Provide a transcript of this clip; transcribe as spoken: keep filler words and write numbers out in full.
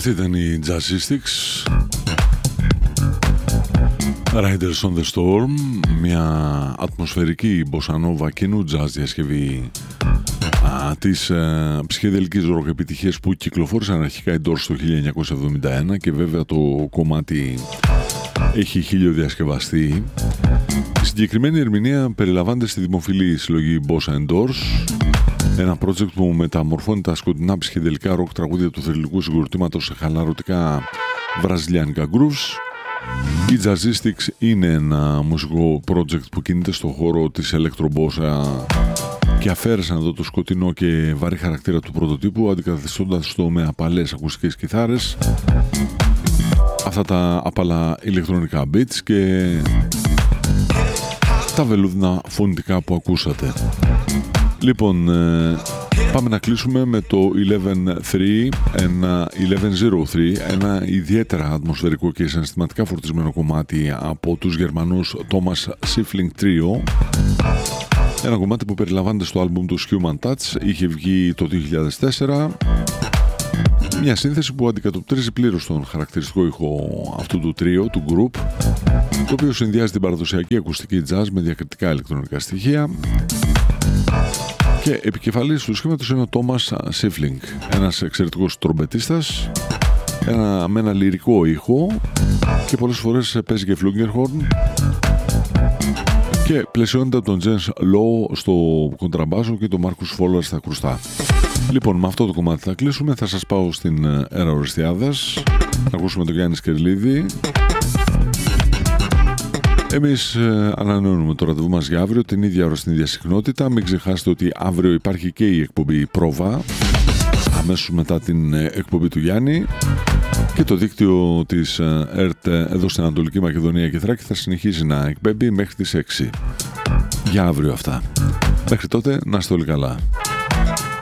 Αυτή ήταν η Jazzistics, Riders on the Storm, μια ατμοσφαιρική μποσανόβα και νου jazz διασκευή α, της ε, ψυχεδελικής ροκ επιτυχίας που κυκλοφόρησαν αρχικά οι Doors το χίλια εννιακόσια εβδομήντα ένα και βέβαια το κομμάτι έχει χιλιοδιασκευαστεί. Η συγκεκριμένη ερμηνεία περιλαμβάνεται στη δημοφιλή συλλογή Bossa and Doors, ένα project που μεταμορφώνει τα σκοτεινά ψυχεδελικά ροκ τραγούδια του θρυλικού συγκροτήματος σε χαλαρωτικά βραζιλιάνικα grooves. Η Jazzistics είναι ένα μουσικό project που κινείται στον χώρο της electro-bossa και αφαίρεσαν εδώ το σκοτεινό και βαρύ χαρακτήρα του πρωτοτύπου, αντικαθιστώντας το με απαλές ακουστικές κιθάρες, αυτά τα απαλά ηλεκτρονικά beats και τα βελούδινα φωνητικά που ακούσατε. Λοιπόν, πάμε να κλείσουμε με το eleven three, ένα eleven oh three, ένα ιδιαίτερα ατμοσφαιρικό και συναισθηματικά φορτισμένο κομμάτι από τους Γερμανούς Thomas Schiffling Trio. Ένα κομμάτι που περιλαμβάνεται στο άλμπουμ του Human Touch, είχε βγει το δύο χιλιάδες τέσσερα. Μια σύνθεση που αντικατοπτρίζει πλήρως τον χαρακτηριστικό ήχο αυτού του τρίο, του group, το οποίο συνδυάζει την παραδοσιακή ακουστική jazz με διακριτικά ηλεκτρονικά στοιχεία. Και επικεφαλής του σχήματος είναι ο Thomas Schiffling, ένας εξαιρετικός τρομπετίστας, ένα, με ένα λυρικό ήχο και πολλές φορές παίζει και flugelhorn και πλαισιώνεται από τον Jens Lowe στο κοντραμπάσο και τον Marcus Fowler στα κρουστά. Λοιπόν, με αυτό το κομμάτι θα κλείσουμε. Θα σας πάω στην Έρα Ορεστιάδας να ακούσουμε τον Γιάννη Σκερλίδη. Εμείς ε, ανανεώνουμε το ραντεβού μας για αύριο, την ίδια ώρα στην ίδια συχνότητα. Μην ξεχάσετε ότι αύριο υπάρχει και η εκπομπή Πρόβα, αμέσως μετά την ε, εκπομπή του Γιάννη, και το δίκτυο της ε, ΕΡΤ εδώ στην Ανατολική Μακεδονία και Θράκη θα συνεχίσει να εκπέμπει μέχρι τις έξι. Για αύριο αυτά. Μέχρι τότε να είστε όλοι καλά.